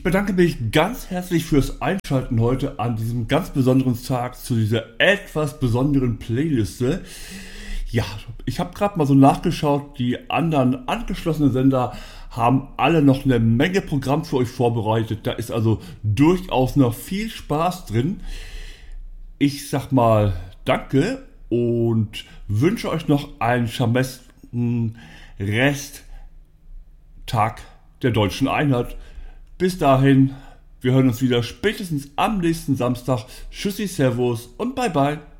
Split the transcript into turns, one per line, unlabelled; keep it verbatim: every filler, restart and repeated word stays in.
Ich bedanke mich ganz herzlich fürs Einschalten heute an diesem ganz besonderen Tag zu dieser etwas besonderen Playliste. Ja, ich habe gerade mal so nachgeschaut, die anderen angeschlossenen Sender haben alle noch eine Menge Programm für euch vorbereitet. Da ist also durchaus noch viel Spaß drin. Ich sag mal danke und wünsche euch noch einen charmanten Resttag der Deutschen Einheit. Bis dahin, wir hören uns wieder spätestens am nächsten Samstag. Tschüssi, Servus und bye bye.